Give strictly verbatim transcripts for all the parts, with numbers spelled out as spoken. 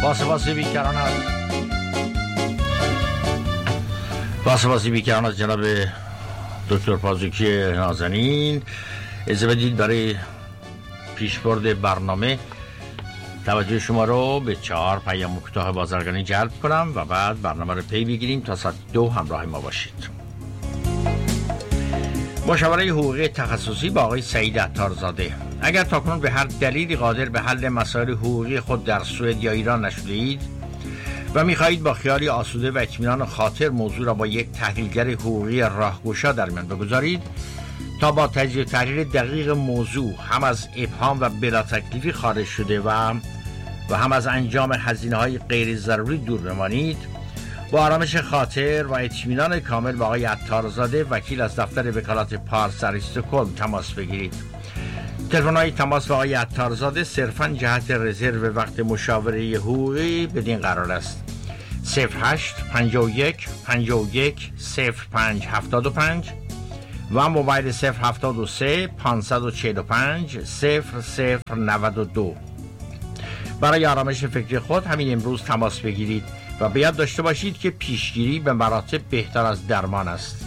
با سپاسی بیکران از با سپاسی بیکران از جناب دکتر پازوکی نازنین، اجازه بدید برای پیشبرد برنامه توجه شما رو به چهار پیام کوتاه بازرگانی جلب کنم و بعد برنامه رو پی بگیریم. تا ساعت دو همراه ما باشید. مشاوره حقوقی تخصصی با آقای سعید عطارزاده. اگر تاکنون به هر دلیلی قادر به حل مسائل حقوقی خود در سوئد یا ایران نشدید و می‌خواهید با خیالی آسوده و اطمینان خاطر موضوع را با یک تحلیلگر حقوقی راهگشا در میان بگذارید تا با تجزیه و تحلیل دقیق موضوع هم از ابهام و بلا تکلیفی خارج شده و و هم از انجام هزینه‌های غیر ضروری دور بمانید، با آرامش خاطر و اطمینان کامل با آقای عطارزاده وکیل از دفتر وکالت پارس در استکهلم تماس بگیرید. تلفن‌های تماس با آقای عطارزاده صرفاً جهت رزرو وقت مشاوره حقوقی بدین قرار است: صفر هشت پنجاه و یک پنجاه و یک صفر پنج هفتاد و پنج و موبایل صفر هفتاد و سه پانصد و چهل و پنج صفر صفر نود و دو. برای آرامش فکری خود همین امروز تماس بگیرید و به یاد داشته باشید که پیشگیری به مراتب بهتر از درمان است.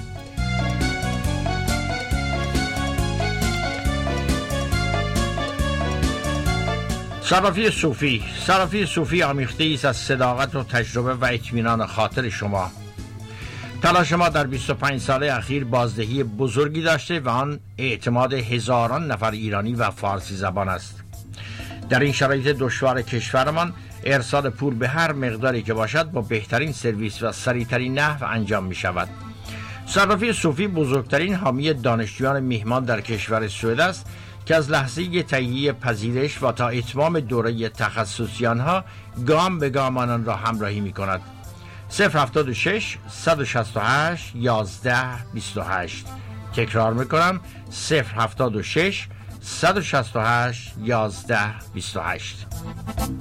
صرافی صوفی. صرافی صوفی آمیخته است از صداقت و تجربه و اطمینان خاطر شما. تلاش ما در بیست و پنج ساله اخیر بازدهی بزرگی داشته و آن اعتماد هزاران نفر ایرانی و فارسی زبان است. در این شرایط دشوار کشورمان ارسال پول به هر مقداری که باشد با بهترین سرویس و سریعترین نحو انجام می شود. صرافی صوفی بزرگترین حامی دانشجویان میهمان در کشور سوئد است که از لحظه تهیه پذیرش و تا اتمام دوره تخصصی آنها گام به گام آنان را همراهی می کند. صفر هفتاد و شش صد و شصت و هشت یازده بیست و هشت. تکرار می کنم: صفر هفتاد و شش صد و شصت و هشت یازده بیست و هشت.